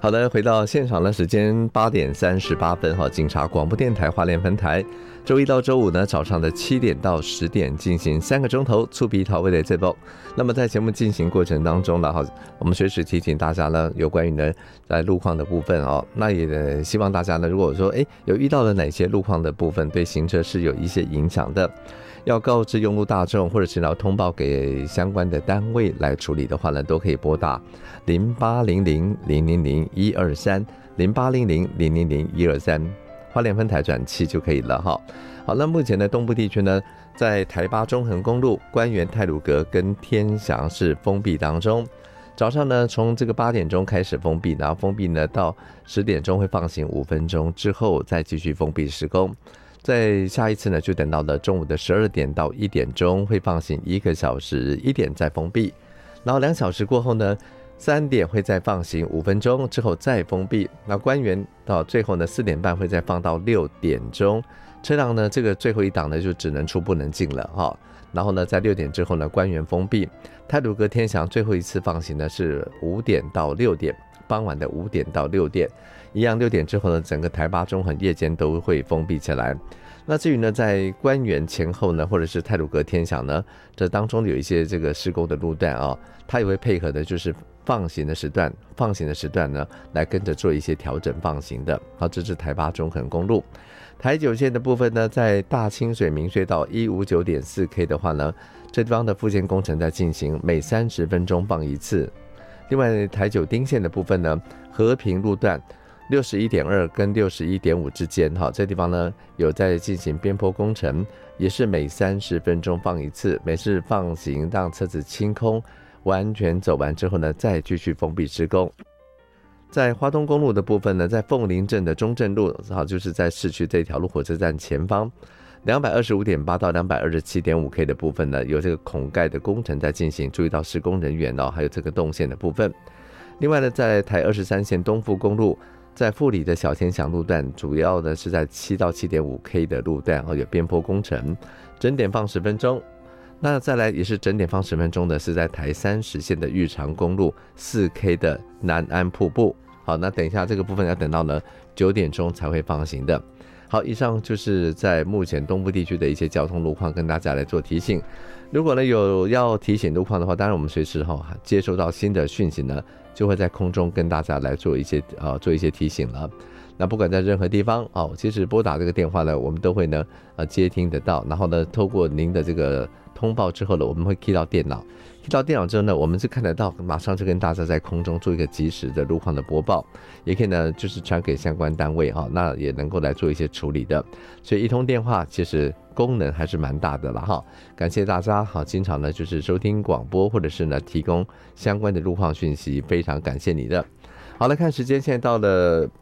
好的，回到现场的时间8:38哈，警察广播电台花莲分台，周一到周五呢早上的7点到10点进行3个钟头粗皮桃味的节目。那么在节目进行过程当中呢，我们随时提醒大家呢，有关于呢在路况的部分哦，那也希望大家呢，如果说有遇到了哪些路况的部分对行车是有一些影响的，要告知用路大众，或者是要通报给相关的单位来处理的话呢，都可以拨打0800000123 0800000123，花莲分台转7就可以了哈。好，那目前的东部地区呢，在台八中横公路关原太鲁阁跟天祥是封闭当中。早上呢，从这个8点钟开始封闭，然后封闭呢到10点钟会放行5分钟，之后再继续封闭施工。在下一次呢，就等到了中午的12点到1点钟会放行1个小时，1点再封闭，然后2小时过后呢，3点会再放行5分钟，之后再封闭。那关原到最后呢4点半会再放到6点钟，车辆呢这个最后一档呢就只能出不能进了哈。然后呢在6点之后呢关原封闭，太鲁阁天祥最后一次放行呢是5点到6点，傍晚的5点到6点，一样6点之后呢整个台八中横夜间都会封闭起来。那至于呢在关原前后呢，或者是太鲁阁天祥呢，这当中有一些这个施工的路段啊，它也会配合的就是放行的时段呢来跟着做一些调整放行的。好，这是台八中横公路。台9线的部分呢，在大清水明隧道 159.4K 的话呢，这地方的复建工程在进行，每30分钟放一次。另外台9丁线的部分呢，和平路段61.2跟61.5之间，这地方呢有在进行边坡工程，也是每30分钟放一次，每次放行让车子清空，完全走完之后呢，再继续封闭施工。在花东公路的部分呢，在凤林镇的中正路，就是在市区这条路火车站前方225.8到227.5K 的部分呢，有这个孔盖的工程在进行，注意到施工人员还有这个动线的部分。另外呢，在台23线东富公路，在富里的小天祥路段，主要的是在7到7.5K 的路段有边坡工程，整点放10分钟。那再来也是整点放10分钟的是在台30线的玉长公路 4K 的南安瀑布。好，那等一下这个部分要等到呢9点钟才会放行的。好，以上就是在目前东部地区的一些交通路况跟大家来做提醒。如果呢有要提醒路况的话，当然我们随时接收到新的讯息呢，就会在空中跟大家来做一些提醒了。那不管在任何地方其实拨打这个电话呢，我们都会呢接听得到，然后呢透过您的这个通报之后呢，我们会 key 到电脑之后呢，我们是看得到，马上就跟大家在空中做一个即时的路况的播报，也可以呢就是传给相关单位那也能够来做一些处理的。所以一通电话其实功能还是蛮大的了感谢大家经常呢就是收听广播，或者是呢提供相关的路况讯息，非常感谢你的。好，来看时间，现在到了